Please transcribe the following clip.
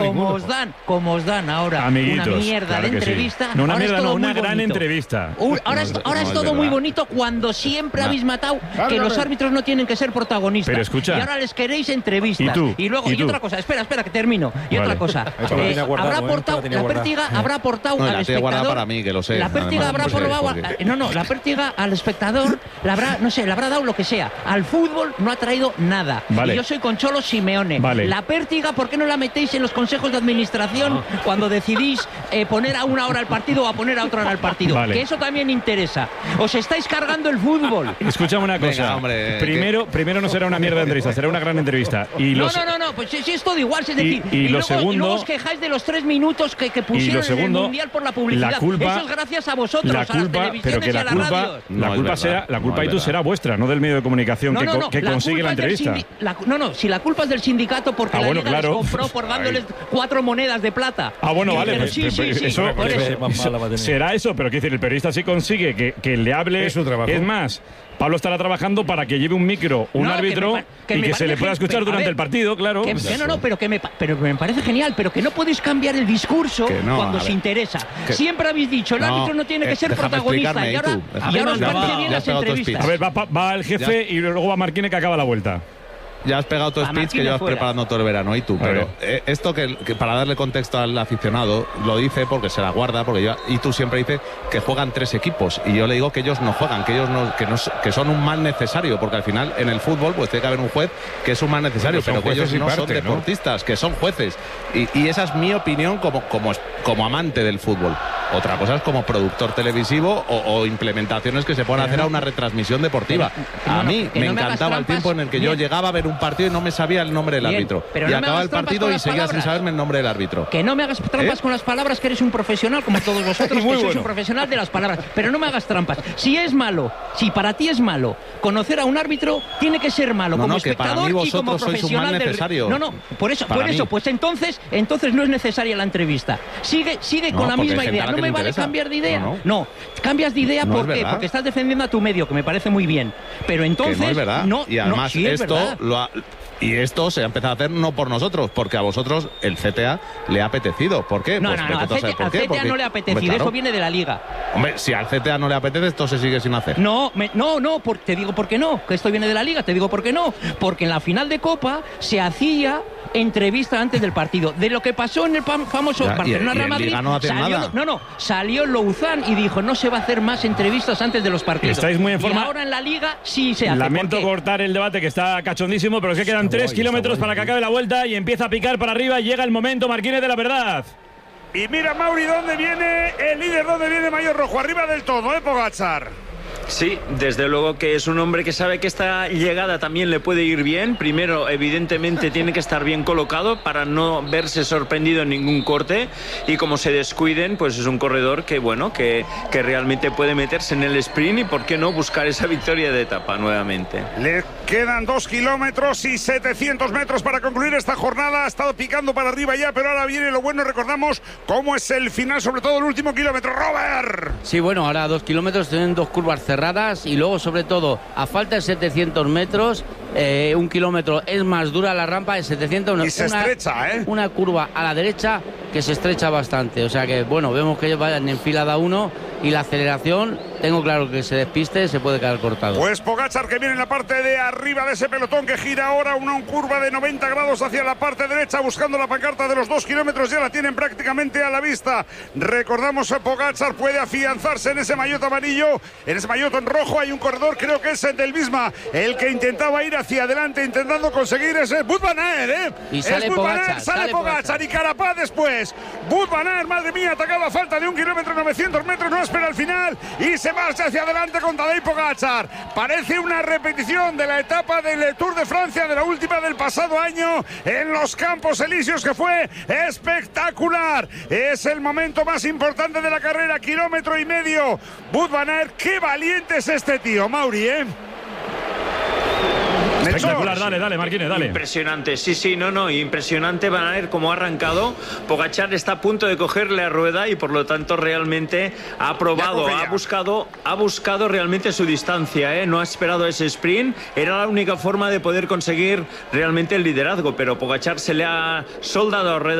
como os dan ahora amiguitos, una mierda claro de que entrevista. Sí. No una mierda, no, una gran bonito. entrevista. Ahora es todo muy bonito cuando siempre habéis matado que los árbitros no tienen que ser protagonistas. Pero escucha. Y ahora les queréis entrevistas. Y otra cosa, espera que termino. Y otra cosa. Habrá aportado, la Pértiga habrá aportado al espectador. Para mí, que lo sé. La Pértiga habrá probado. La Pértiga al espectador le habrá dado lo que sea. Al fútbol no ha traído nada. Vale. Y yo soy con Cholo Simeone. Vale. La Pértiga, ¿por qué no la metéis en los consejos de administración cuando decidís poner a una hora al partido o a poner a otra hora al partido? Vale. Que eso también interesa. Os estáis cargando el fútbol. Escúchame una cosa. Venga, hombre, primero no será una mierda de entrevista, será una gran entrevista. Y No, pues si es todo igual. Es decir, y luego os quejáis de los 3 minutos que pusieron en el Mundial por la publicidad. Eso es gracias a vosotros, a las televisiones pero que y a las radios. La culpa será vuestra, no del medio de comunicación que consigue la entrevista. Si la culpa es del sindicato porque la Liga les compró por dándoles 4 monedas de plata. Bueno, vale. Pero sí. Será eso, pero quiero decir, el periodista sí consigue que le hable. Es su trabajo. Es más, Pablo estará trabajando para que lleve un micro, árbitro, y que se le pueda escuchar durante el partido, claro. Pero me parece genial, pero que no podéis cambiar el discurso cuando os interesa. Siempre habéis dicho, el árbitro no tiene que ser protagonista. Y ahora os parece bien las entrevistas. A ver, va el jefe y luego va Marquine, que acaba la vuelta. Ya has pegado tu speech que llevas preparando todo el verano, y tú. Pero esto que para darle contexto al aficionado, lo dice porque se la guarda, y tú siempre dices que juegan 3 equipos. Y yo le digo que ellos no juegan, que son un mal necesario, porque al final en el fútbol pues tiene que haber un juez que es un mal necesario, pero que ellos no son deportistas, que son jueces. Y esa es mi opinión como amante del fútbol. Otra cosa es como productor televisivo o implementaciones que se puedan hacer a una retransmisión deportiva. A mí me encantaba el tiempo en el que yo llegaba a ver un partido y no me sabía el nombre del árbitro. Y acababa el partido y seguía sin saberme el nombre del árbitro. Que no me hagas trampas con las palabras, que eres un profesional como todos vosotros, que sois un profesional de las palabras. Pero no me hagas trampas. Si para ti es malo conocer a un árbitro, tiene que ser malo como espectador y como profesional del... Por eso, pues entonces no es necesaria la entrevista. Sigue con la misma idea. No me vale cambiar de idea. No, cambias de idea porque estás defendiendo a tu medio, que me parece muy bien. Pero entonces no es verdad. Y además esto se ha empezado a hacer no por nosotros, porque a vosotros el CTA le ha apetecido. ¿Por qué? Al CTA no le ha apetecido, eso viene de la Liga. Hombre, si al CTA no le apetece, esto se sigue sin hacer. Te digo por qué no, que esto viene de la Liga, te digo por qué no. Porque en la final de Copa se hacía entrevista antes del partido. De lo que pasó en el famoso Barcelona-Real Madrid, salió Louzán y dijo, no se va a hacer más entrevistas antes de los partidos. Estáis muy en forma. Y ahora en la Liga sí se hace. Lamento cortar el debate, que está cachondísimo, pero es que quedan 3 kilómetros para que acabe la vuelta y empieza a picar para arriba y llega el momento, Marquine, de la verdad. Y mira, Mauri, dónde viene el líder, dónde viene Mayor Rojo, arriba del todo, Pogačar. Sí, desde luego que es un hombre que sabe que esta llegada también le puede ir bien. Primero, evidentemente, tiene que estar bien colocado para no verse sorprendido en ningún corte. Y como se descuiden, pues es un corredor que realmente puede meterse en el sprint y, ¿por qué no, buscar esa victoria de etapa nuevamente? Le quedan 2 kilómetros y 700 metros para concluir esta jornada. Ha estado picando para arriba ya, pero ahora viene lo bueno. Recordamos cómo es el final, sobre todo el último kilómetro. ¡Robert! Sí, bueno, ahora 2 kilómetros, tienen 2 curvas cerradas y luego, sobre todo, a falta de 700 metros, 1 kilómetro es más dura la rampa de 700. Y se estrecha, ¿eh? Una curva a la derecha que se estrecha bastante. O sea que, bueno, vemos que ellos vayan en fila 1 y la aceleración, tengo claro que se despiste, se puede quedar cortado. Pues Pogačar, que viene en la parte de arriba de ese pelotón, que gira ahora una curva de 90 grados hacia la parte derecha, buscando la pancarta de los 2 kilómetros. Ya la tienen prácticamente a la vista. Recordamos, Pogačar puede afianzarse en ese maillot amarillo, en ese maillot en rojo. Hay un corredor, creo que es el del Visma, el que intentaba ir hacia adelante, intentando conseguir ese Wout van Aert, Y sale Pogačar, sale Pogačar y Carapaz después. Wout van Aert, madre mía, atacado a falta de 1 kilómetro 900 metros, no espera el final y se marcha hacia adelante con Tadej Pogačar. Parece una repetición de la etapa del Tour de Francia, de la última del pasado año en los Campos Elíseos, que fue espectacular. Es el momento más importante de la carrera, 1,5 kilómetros. Wout van Aert, qué valiente es este tío, Mauri, ¿eh? Espectacular, dale, Marquine, dale. Impresionante, impresionante. Van a ver cómo ha arrancado. Pogačar está a punto de cogerle a rueda y, por lo tanto, realmente ha probado, ha buscado realmente su distancia, ¿eh? No ha esperado ese sprint. Era la única forma de poder conseguir realmente el liderazgo, pero Pogačar se le ha soldado a rueda.